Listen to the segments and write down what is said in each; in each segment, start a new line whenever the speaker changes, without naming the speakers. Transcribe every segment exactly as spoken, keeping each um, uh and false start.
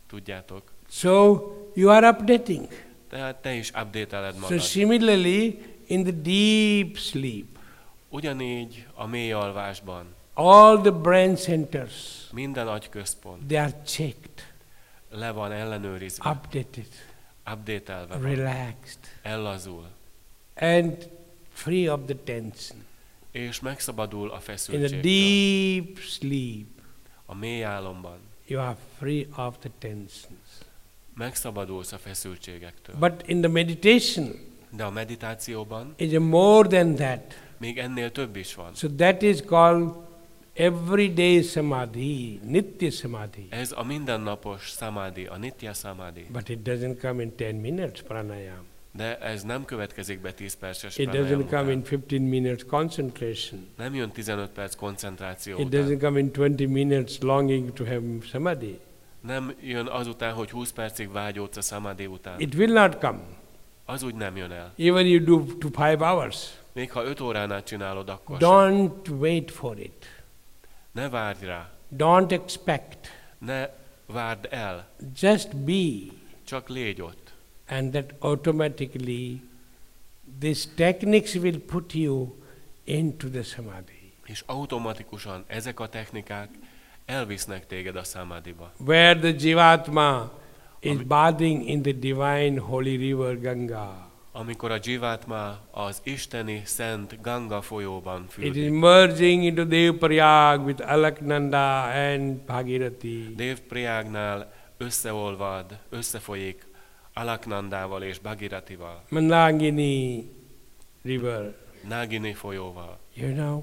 tudjátok.
So you are updating.
Tehát te is update-eled
So
magad.
similarly, in the deep sleep,
Ugyanígy a mély alvásban
all the brain centers,
minden agyközpont
they are checked,
le van ellenőrizve,
updated,
update-elve van,
relaxed,
ellazul,
and free of the tension.
és megszabadul a
In a
feszültségtől.
deep sleep,
A mély álomban
you are free of the tensions.
megszabadulsz a feszültségektől.
But in the meditation,
De a meditációban
it is more than that.
még ennél több is van.
So that is called everyday samadhi, nitya samadhi.
Ez a mindennapos samadhi, a nitya samadhi.
But it doesn't come in ten minutes pranayam.
De ez nem következik be tíz perces
It
pranayam
doesn't come in
után.
fifteen minutes concentration.
Nem jön tizenöt perc koncentráció
It
után.
doesn't come in twenty minutes longing to have samadhi.
Nem jön azután, hogy húsz percig vágyódsz a samadhi után.
It will not come.
Az úgy nem jön el.
Even you do to five hours.
Még ha öt órán át csinálod, akkor sem.
Don't wait for it.
Ne várj rá.
Don't expect.
Ne várd el.
Just be.
Csak légy ott.
And that automatically these techniques will put you into the samadhi.
És automatikusan ezek a technikák elvisznek téged a samadhiba.
Where the Jivatma is bathing in the divine holy river Ganga.
Amikor a Jivatma az isteni szent Ganga folyóban
It is
fürdik.
merging into Devprayag with Alaknanda and Bhagirathi.
Devprayagnál összeolvad, összefolyik Alaknandával és Bhagiratival,
Mandangini river.
Nagini folyóval.
You know,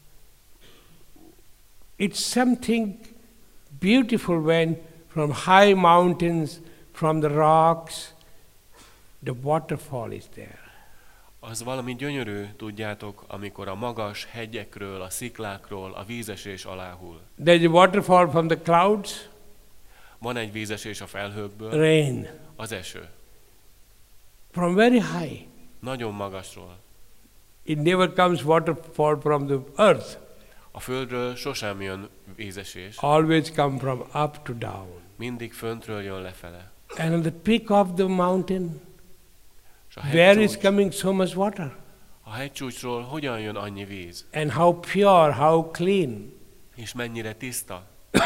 it's something beautiful when from high mountains, from the rocks, the waterfall is there.
Az valami gyönyörű, tudjátok, amikor a magas hegyekről, a sziklákról a vízesés aláhull.
There's a waterfall from the clouds,
Van egy vízesés a felhőkből,
rain,
az eső.
from very high.
Nagyon magasról.
It never comes waterfall from the earth,
A földről sosem jön vízesés,
always come from up to down.
mindig föntről jön lefele.
And on the peak of the mountain,
És a
where is
hegycsúcs,
coming so much water?
a hegycsúcsról hogyan jön annyi víz?
And how pure, how clean.
És mennyire tiszta?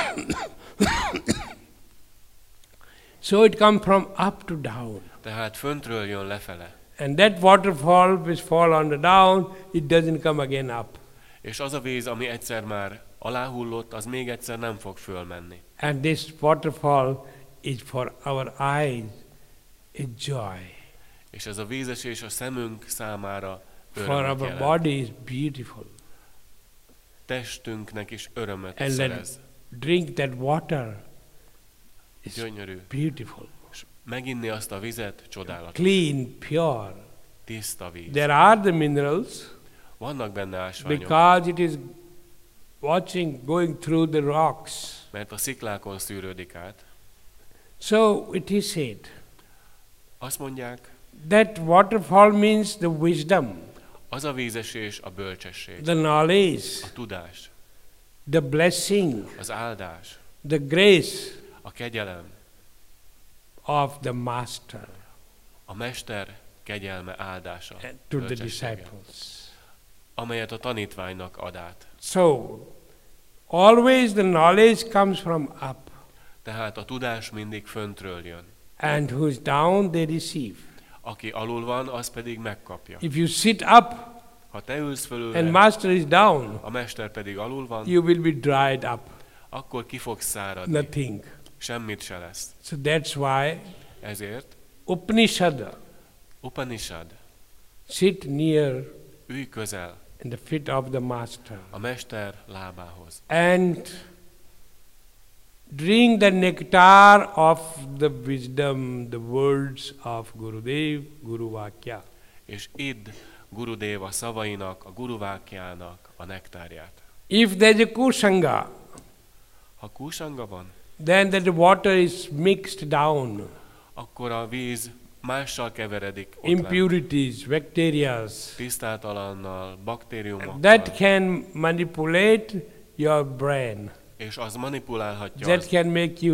So it comes from up to down.
Tehát föntről jön lefele.
And that waterfall which fall on the down, it doesn't come again up.
És az a víz, ami egyszer már aláhullott, az még egyszer nem fog fölmenni.
And this waterfall is for our eyes a joy.
És ez a vízesés a szemünk számára
For
örömet
our
jelent.
body is beautiful.
Testünknek is örömet
And then
szerez.
drink that water is
Gyönyörű.
beautiful.
És meginni azt a vizet, csodálatos.
Clean, pure.
Tiszta víz.
There are the minerals
Vannak benne ásványok,
because it is watching, going through the rocks.
mert a sziklákon szűrődik át.
So it is said
Azt mondják,
that waterfall means the wisdom,
az a vízesés a bölcsesség,
the knowledge,
a tudás,
the blessing,
az áldás,
the grace
a kegyelem,
of the master
a mester kegyelme áldása,
to the
bölcsessége,
disciples.
amelyet a tanítványnak ad át.
So, always the knowledge comes from up,
Tehát a tudás mindig föntről jön.
and who's down, they receive.
Aki alul van, az pedig megkapja.
If you sit up
Ha te ülsz
and
fölülre,
master is down,
a mester pedig alul van,
you will be dried up,
akkor ki fogsz száradni.
nothing.
Semmit se lesz.
So that's why
Ezért
Upanishad,
Upanishad,
sit near
ülj közel
in the feet of the master,
a mester lábához,
and drink the nectar of the wisdom, the words of Gurudev, Guru Vakya.
és idd Gurudeva szavainak, a Guruvákjának a nektárját.
If there is a kusanga,
Ha kúsanga van,
then that the water is mixed down.
akkor a víz mással keveredik ott lent.
Impurities, bacteria,
Tisztátalannal, baktériumokkal,
that can manipulate your brain.
és az manipulálhatja
That
az,
can make you